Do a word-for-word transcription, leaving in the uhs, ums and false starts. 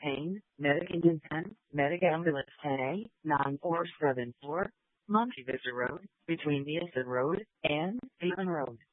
Payne, Medic Indian ten, Medic Ambulance ten A, nine four seven four, Monkey Vista Road, between Nielsen Road and Haven Road.